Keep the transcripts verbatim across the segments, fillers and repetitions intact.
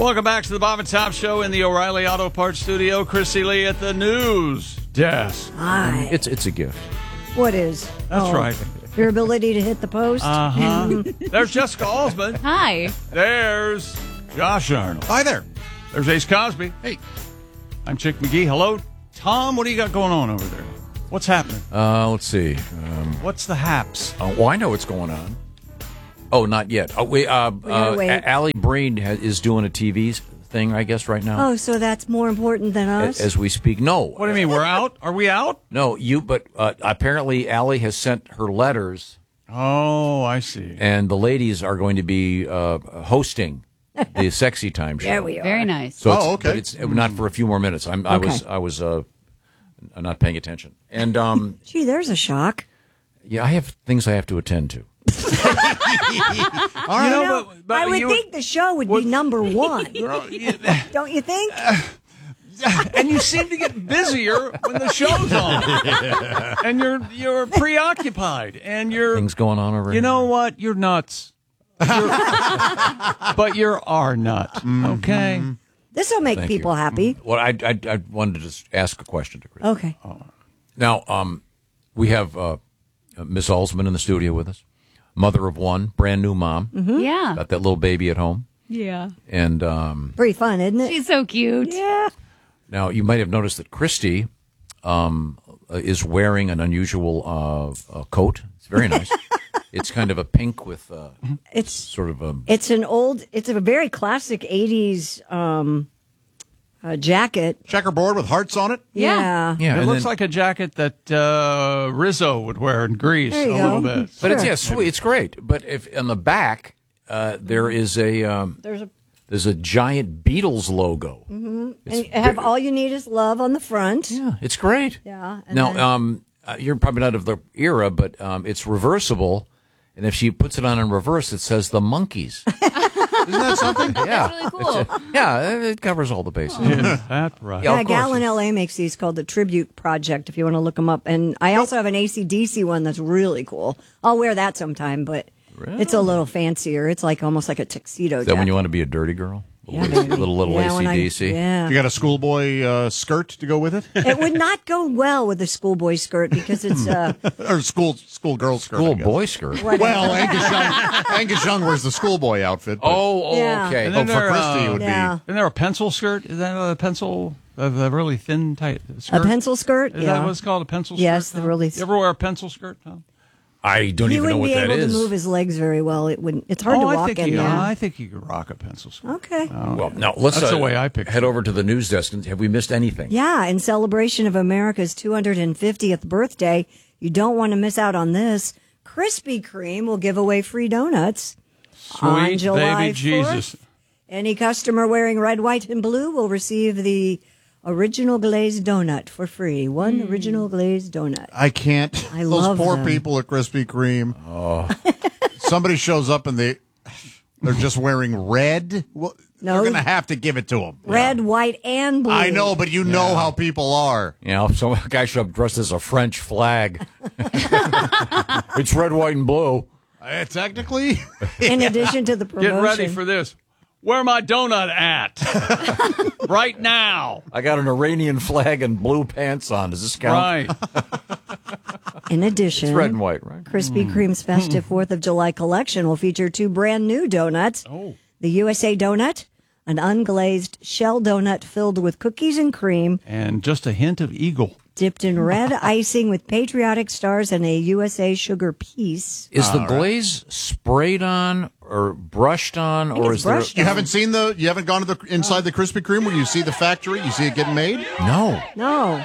Welcome back to the Bob and Tom Show in the O'Reilly Auto Parts Studio. Chrissy Lee at the news desk. Hi. It's it's a gift. What is? That's Oh, right. Your ability to hit the post? Uh-huh. There's Jessica Alsman. Hi. There's Josh Arnold. Hi there. There's Ace Cosby. Hey. I'm Chick McGee. Hello. Tom, what do you got going on over there? What's happening? Uh, let's see. Um, What's the haps? oh, well, I know what's going on. Oh, not yet. Oh, wait. Uh, gotta uh, wait. A- Allie Breen ha- is doing a T V thing, I guess, right now Oh, so that's more important than a- us? as we speak. No, What do you mean? We're out? Are we out? no, you. But uh, apparently, Allie has sent her letters, Oh, I see. and the ladies are going to be uh, hosting the Sexy Time show. There we are. Very nice. So it's, Oh, okay. but it's not for a few more minutes. I'm, I Okay. was I was uh, not paying attention, and um, Gee, there's a shock. yeah, I have things I have to attend to. All right. You know, but, but I would you- think the show would be number one. Don't you think? and you seem to get busier when the show's on. And you're you're preoccupied, and you're Things going on over You here. know what? You're nuts. You're, but you're our nut. Okay. This will make Thank people you. happy. Well, I, I I wanted to just ask a question to Chris. Okay. Now, um, we have uh, uh, Miss Alsman in the studio with us, mother of one, brand new mom, Yeah. got that little baby at home, Yeah. and um, Pretty fun, isn't it? She's so cute. Yeah. now you might have noticed that Christy um, uh, is wearing an unusual uh, uh, coat. It's very nice. It's kind of a pink with uh, It's sort of a it's an old, it's a very classic eighties um, uh, jacket. Checkerboard with hearts on it. Yeah. yeah. It and looks then- like a jacket that uh, Rizzo would wear in Greece There a you little go. bit. but it's Sure. yeah, sweet. It's great. But if on the back uh, there is a um, There's a there's a giant Beatles logo. and you have all you need is love on the front. Yeah, it's great. Yeah, and Now, then- um, uh, you're probably not of the era, but um, it's reversible, and if she puts it on in reverse, it says the Monkees. Isn't that something? Yeah, Really cool. yeah, it covers all the bases. Is that right? Yeah, Yeah, of course. Gal in L A makes these called the Tribute Project, if you want to look them up. And I also have an A C D C one that's really cool. I'll wear that sometime, but it's a little fancier. It's like almost like a tuxedo. Is that when jacket. you want to be a dirty girl? Yeah, Little, baby. little, little Yeah, when I- A C D C? Yeah. You got a schoolboy uh, skirt to go with it, It would not go well with a schoolboy skirt because it's uh or school schoolgirl skirt? I Cool guess. boy skirt. Well, Angus Young, Angus Young wears the schoolboy outfit. but- Oh, oh Yeah. okay. And oh, then for there, Christy, uh, it would yeah. Isn't there a pencil skirt? Is that a pencil, a, a really thin, tight a skirt? pencil skirt. Is yeah. that what it's called, a pencil skirt? Yes, the Tom? really- You ever wear a pencil skirt, Tom? I don't he even know wouldn't what be that able is. to move his legs very well. It wouldn't. It's hard oh, to I walk think in you, there. I think you could rock a pencil skirt. Okay. Well, now let's That's uh, the way I picture head it. over to the news desk. And have we missed anything? Yeah, in celebration of America's two hundred fiftieth birthday, you don't want to miss out on this. Krispy Kreme will give away free donuts on Sweet July baby fourth. Jesus. Any customer wearing red, white, and blue will receive the original glazed donut for free. One original glazed donut. I can't. I Those love poor them. people at Krispy Kreme. Oh. Somebody shows up and they they're just wearing red. Well, No. they're going to have to give it to them. Red, white, and blue. I know, but you know how people are. You know, some guy showed up dressed as a French flag. It's red, white, and blue. Uh, technically, In addition to the Get promotion. ready for this. Where my donut at? Right now. I got an Iranian flag and blue pants on. Does this count? Right. In addition, It's red and white, right? Krispy Kreme's festive fourth of July collection will feature two brand new donuts. Oh. The U S A Donut, an unglazed shell donut filled with cookies and cream, And just a hint of eagle. dipped in red icing with patriotic stars and a U S A sugar piece. Is the glaze sprayed on or brushed on, think or it's is there? brushed you haven't seen the, you haven't gone to the inside the Krispy Kreme where you see the factory, you see it getting made. No. No.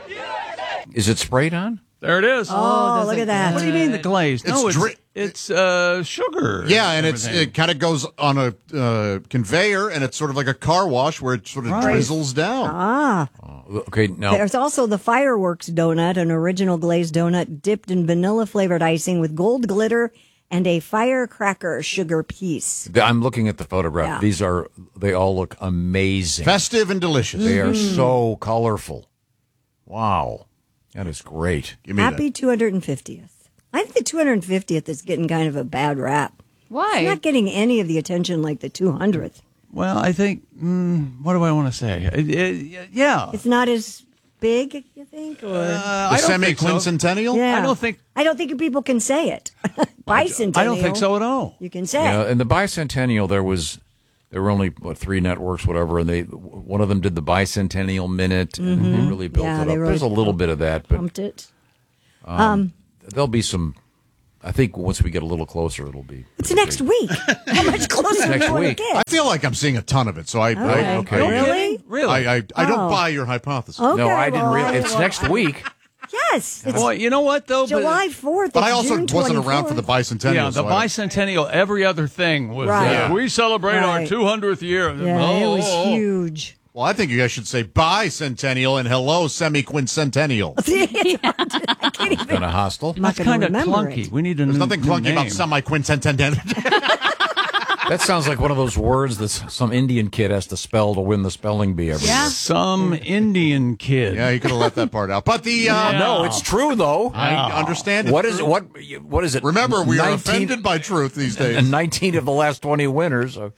Is it sprayed on? There it is. Oh, look at that. What do you mean the glaze? No, It's it's dri- it's uh, sugar. Yeah, and it's everything. it kind of goes on a uh, conveyor, and it's sort of like a car wash where it sort of Right. drizzles down. Ah. Okay, now There's also the fireworks donut, an original glazed donut dipped in vanilla flavored icing with gold glitter and a firecracker sugar piece. I'm looking at the photograph. Yeah. These are they all look amazing. Festive and delicious. They are Mm-hmm. so colorful. Wow, that is great. Give me Happy two hundred fiftieth. I think the two hundred fiftieth is getting kind of a bad rap. Why? It's not getting any of the attention like the two hundredth. Well, I think, mm, what do I want to say? It, it, yeah. It's not as big, you think? Or Uh, The I don't think so. semi-quincentennial? yeah. I don't think- I don't think people can say it. Bicentennial. I don't think so at all. You can say. Yeah, in the bicentennial, there was there were only what three networks, whatever, and they one of them did the bicentennial minute, and they really built Yeah, it they up. really There's a little bit of that, but Pumped it. there'll be some. I think once we get a little closer, it'll be. It's pretty next big. week. How much closer Next do you want week. to I get? feel like I'm seeing a ton of it, so I, Okay. I okay. Oh, Yeah. really? Really? I, I, I don't Oh. buy your hypothesis. Okay, No, I didn't well, really. I- It's well, next I- week. Yes. It's Well, you know what, though? But- July fourth. But it's I also June wasn't around for the twenty-fourth. bicentennial. Yeah, the so I- bicentennial, every other thing was, Right. uh, we celebrate our Right. two hundredth year. Yeah, Oh, it was oh, oh. huge. Well, I think you guys should say bicentennial and hello semi-quincentennial. I can't even. Kind of hostile. I'm not That's going kind to of remember clunky. it. We need a There's new, nothing new clunky name. about semi-quincentennial. That sounds like one of those words that some Indian kid has to spell to win the spelling bee every Yeah. year. Some Indian kid. Yeah, you could have left that part out. But the uh, No, it's true though. I understand. What it's is true. what? What is it? Remember, we are nineteen offended by truth these days. And nineteen of the last twenty winners. So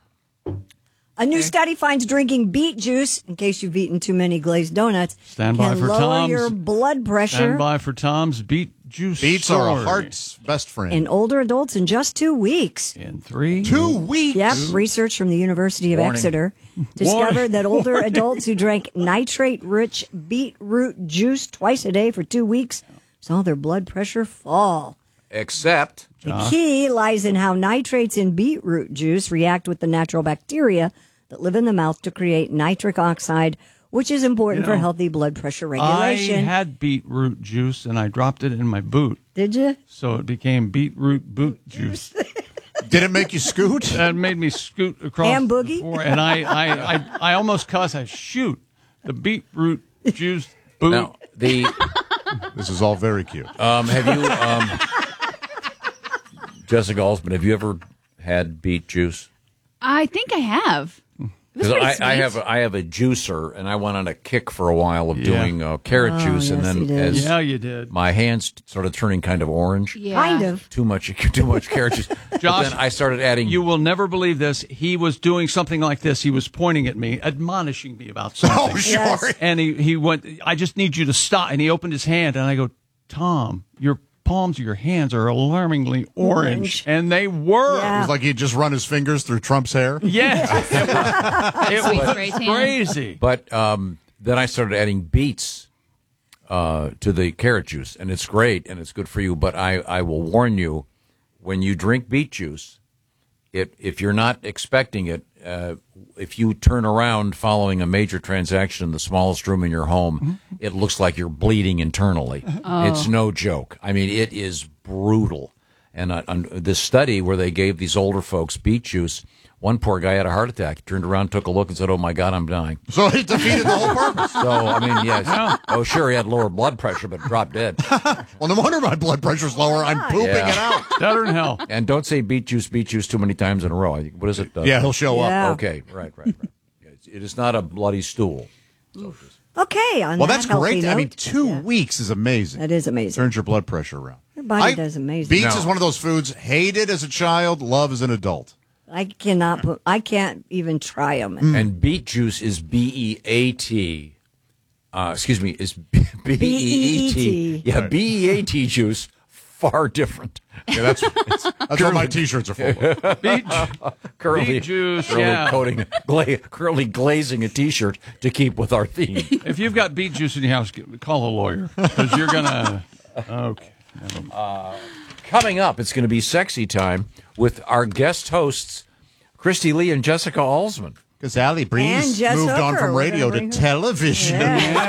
A new study finds drinking beet juice, in case you've eaten too many glazed donuts, Stand by can for lower Tom's- your blood pressure Stand by for Tom's beet juice. Beets are a story. heart's best friend. in older adults in just two weeks. In three. Two weeks. Yep, research from the University of Warning. Exeter discovered that older adults who drank nitrate-rich beetroot juice twice a day for two weeks saw their blood pressure fall. except The key lies in how nitrates in beetroot juice react with the natural bacteria that live in the mouth to create nitric oxide, which is important You know, for healthy blood pressure I regulation. had beetroot juice and I dropped it in my boot, Did you? so it became beetroot boot juice. Did it make you scoot? That made me scoot across And the boogie? floor, and I, I, I, I almost cussed. I shoot the beetroot juice boot. now the This is all very cute. um, have you um, Jessica Alsman? Have you ever had beet juice? I think I have. It was Because pretty I, I sweet. have a, I have a juicer, and I went on a kick for a while of Yeah. doing uh, carrot Oh, juice, and yes, then you did. as Yeah, you did. my hands started turning kind of orange, Yeah. Kind of. too much too much carrot juice. But Josh, then I started adding. You will never believe this. He was doing something like this. He was pointing at me, admonishing me about something. Oh, sure. Yes. And he, he went, I just need you to stop. And he opened his hand, and I go, Tom, your palms of your hands are alarmingly orange. Orange. And they were. Yeah. It was like he'd just run his fingers through Trump's hair. Yes. It was, it Sweet was spray tan. crazy. But um, then I started adding beets uh, to the carrot juice, and it's great and it's good for you. But I, I will warn you, when you drink beet juice, it if you're not expecting it, uh, if you turn around following a major transaction in the smallest room in your home, it looks like you're bleeding internally. It's no joke. I mean, it is brutal. And uh, on this study where they gave these older folks beet juice, one poor guy had a heart attack. He turned around, took a look, and said, "Oh my God, I'm dying." So it defeated the whole purpose. So I mean, yes. Oh, sure, he had lower blood pressure, but dropped dead. Well, no wonder my blood pressure's lower. I'm pooping Yeah. it out. Better than hell. And don't say beet juice, beet juice too many times in a row. I- What is it? Uh, Yeah, he'll show up. Yeah. Okay, right, right, right. It's- It is not a bloody stool. Okay, on Well, that that's healthy great. I mean, note. two Yeah. weeks is amazing. That is amazing. Turns your blood pressure around. Your body I- does amazing. Beets No. is one of those foods hated as a child, love as an adult. I cannot put. I can't even try them. And beet juice is B E A T. Uh, excuse me, is B E E T. B E E T. Yeah, B E A T juice. Far different. Yeah, that's that's what my T-shirts are full of. Beet, Curly, beet juice, curly yeah. coating, gla- curly glazing a T-shirt to keep with our theme. If you've got beet juice in your house, get- call a lawyer because you're gonna. Okay. Never mind. Coming up, it's going to be sexy time with our guest hosts, Christy Lee and Jessica Alsman. Because Allie And Breeze Jess moved on Hooker, from we're radio gonna to bring her- television.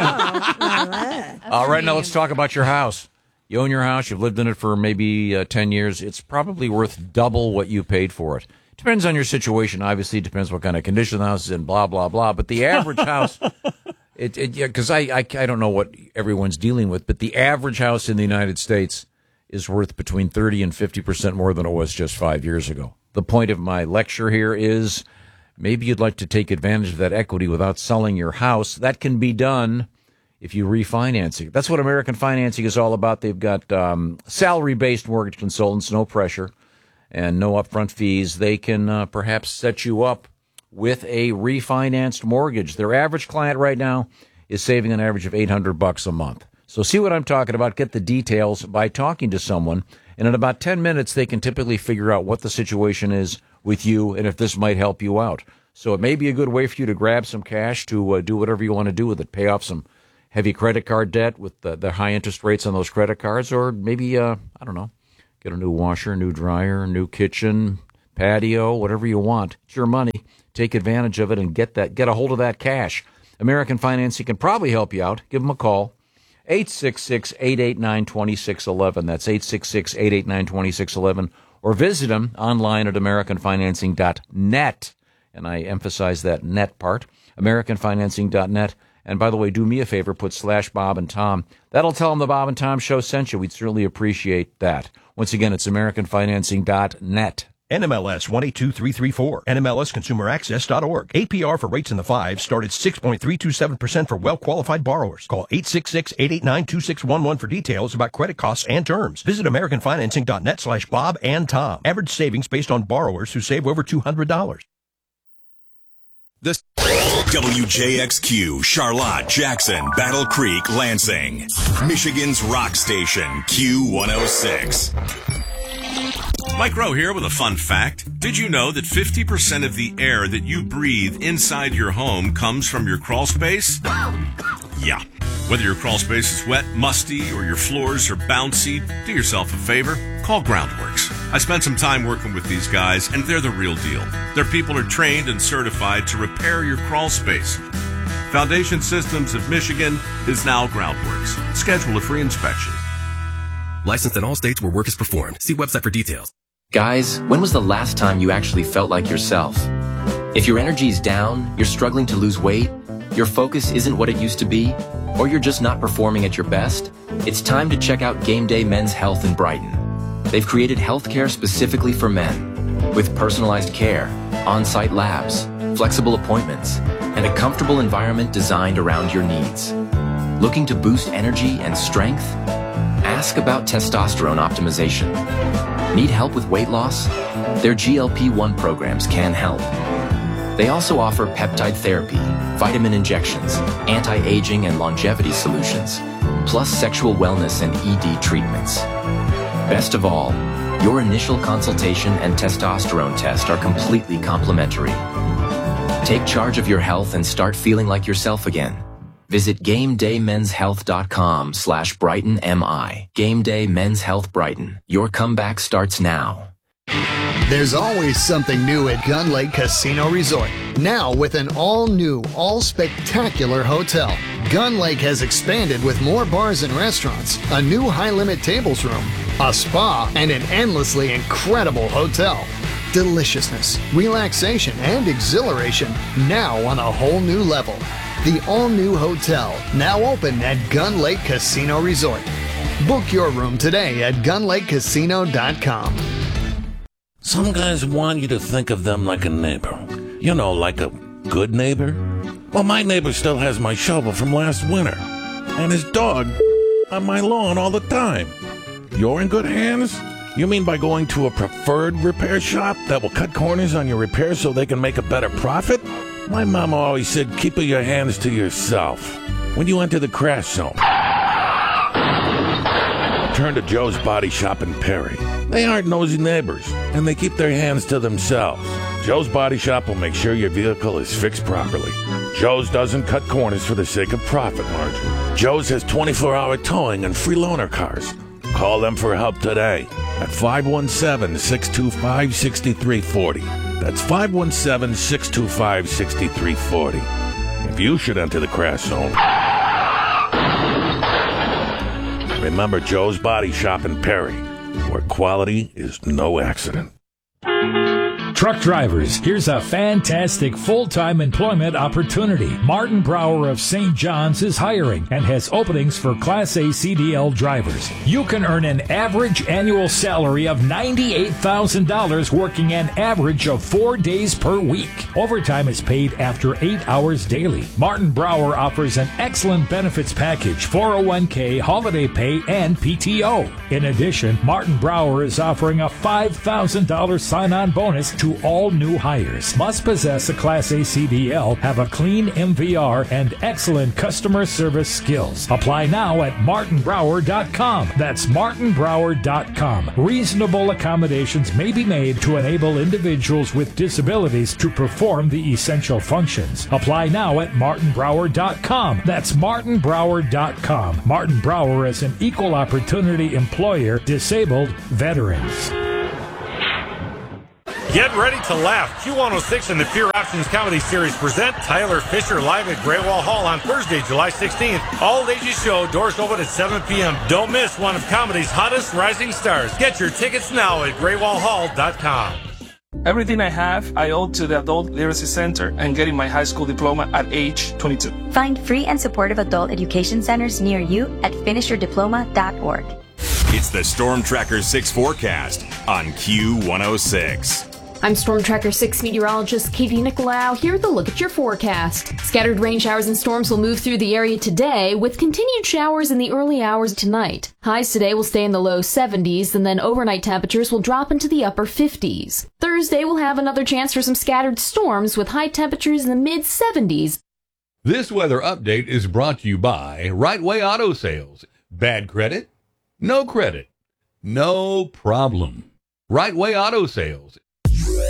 All right, now let's talk about your house. You own your house. You've lived in it for maybe uh, ten years. It's probably worth double what you paid for it. Depends on your situation. Obviously, it depends what kind of condition the house is in, blah, blah, blah. But the average house, it, it, yeah, because I, I, I don't know what everyone's dealing with, but the average house in the United States is worth between thirty and fifty percent more than it was just five years ago. The point of my lecture here is maybe you'd like to take advantage of that equity without selling your house. That can be done if you refinance it. That's what American Financing is all about. They've got um, salary-based mortgage consultants, no pressure, and no upfront fees. They can uh, perhaps set you up with a refinanced mortgage. Their average client right now is saving an average of eight hundred bucks a month. So see what I'm talking about. Get the details by talking to someone. And in about ten minutes, they can typically figure out what the situation is with you and if this might help you out. So it may be a good way for you to grab some cash to uh, do whatever you want to do with it. Pay off some heavy credit card debt with the, the high interest rates on those credit cards, or maybe, uh, I don't know, get a new washer, new dryer, new kitchen, patio, whatever you want. It's your money. Take advantage of it and get that, get a hold of that cash. American Financing can probably help you out. Give them a call. eight six six, eight eight nine, two six one one. That's eight six six, eight eight nine, two six one one. Or visit them online at american financing dot net. And I emphasize that net part, american financing dot net. And by the way, do me a favor, put slash Bob and Tom. That'll tell them the Bob and Tom Show sent you. We'd certainly appreciate that. Once again, it's american financing dot net. N M L S one eight two three three four. N M L S consumer access dot org. A P R for rates in the fives start at six point three two seven percent for well-qualified borrowers. Call eight six six, eight eight nine, two six one one for details about credit costs and terms. Visit american financing dot net slash Bob and Tom. Average savings based on borrowers who save over two hundred dollars. This W J X Q, Charlotte, Jackson, Battle Creek, Lansing. Michigan's rock station, Q one oh six. Mike Rowe here with a fun fact. Did you know that fifty percent of the air that you breathe inside your home comes from your crawl space? Yeah. Whether your crawl space is wet, musty, or your floors are bouncy, do yourself a favor. Call Groundworks. I spent some time working with these guys, and they're the real deal. Their people are trained and certified to repair your crawl space. Foundation Systems of Michigan is now Groundworks. Schedule a free inspection. Licensed in all states where work is performed. See website for details. Guys, when was the last time you actually felt like yourself? If your energy's down, you're struggling to lose weight, your focus isn't what it used to be, or you're just not performing at your best, it's time to check out Game Day Men's Health in Brighton. They've created healthcare specifically for men, with personalized care, on-site labs, flexible appointments, and a comfortable environment designed around your needs. Looking to boost energy and strength? Ask about testosterone optimization. Need help with weight loss? Their G L P one programs can help. They also offer peptide therapy, vitamin injections, anti-aging and longevity solutions, plus sexual wellness and E D treatments. Best of all, your initial consultation and testosterone test are completely complimentary. Take charge of your health and start feeling like yourself again. Visit GameDayMen'sHealth.com slash Brighton MI. Game Day Men's Health Brighton. Your comeback starts now. There's always something new at Gun Lake Casino Resort. Now with an all-new, all-spectacular hotel. Gun Lake has expanded with more bars and restaurants, a new high-limit tables room, a spa, and an endlessly incredible hotel. Deliciousness, relaxation, and exhilaration now on a whole new level. The all-new hotel, now open at Gun Lake Casino Resort. Book your room today at gun lake casino dot com. Some guys want you to think of them like a neighbor. You know, like a good neighbor. Well, my neighbor still has my shovel from last winter. And his dog on my lawn all the time. You're in good hands? You mean by going to a preferred repair shop that will cut corners on your repairs so they can make a better profit? My mama always said, keep your hands to yourself. When you enter the crash zone, turn to Joe's Body Shop in Perry. They aren't nosy neighbors, and they keep their hands to themselves. Joe's Body Shop will make sure your vehicle is fixed properly. Joe's doesn't cut corners for the sake of profit margin. Joe's has twenty-four hour towing and free loaner cars. Call them for help today at five one seven, six two five, six three four zero. That's five one seven, six two five, six three four zero. If you should enter the crash zone, remember Joe's Body Shop in Perry, where quality is no accident. Truck drivers, here's a fantastic full-time employment opportunity. Martin Brower of Saint John's is hiring and has openings for Class A C D L drivers. You can earn an average annual salary of ninety-eight thousand dollars working an average of four days per week. Overtime is paid after eight hours daily. Martin Brower offers an excellent benefits package, four oh one k, holiday pay, and P T O. In addition, Martin Brower is offering a five thousand dollars sign-on bonus to to all new hires. Must possess a Class A C D L, have a clean M V R, and excellent customer service skills. Apply now at martin brower dot com. That's martin brower dot com. Reasonable accommodations may be made to enable individuals with disabilities to perform the essential functions. Apply now at martin brower dot com. That's martin brower dot com. Martin Brower is an equal opportunity employer, disabled veterans. Get ready to laugh. Q one oh six and the Pure Options Comedy Series present Tyler Fisher live at Great Wall Hall on Thursday, July sixteenth. All ages show, doors open at seven p.m. Don't miss one of comedy's hottest rising stars. Get your tickets now at great wall hall dot com. Everything I have, I owe to the Adult Literacy Center and getting my high school diploma at age twenty-two. Find free and supportive adult education centers near you at finish your diploma dot org. It's the Storm Tracker six forecast on Q one oh six. I'm Storm Tracker six meteorologist Katie Nicolau here with a look at your forecast. Scattered rain showers and storms will move through the area today, with continued showers in the early hours tonight. Highs today will stay in the low seventies, and then overnight temperatures will drop into the upper fifties. Thursday will have another chance for some scattered storms, with high temperatures in the mid seventies. This weather update is brought to you by Right Way Auto Sales. Bad credit? No credit. No problem. Right Way Auto Sales.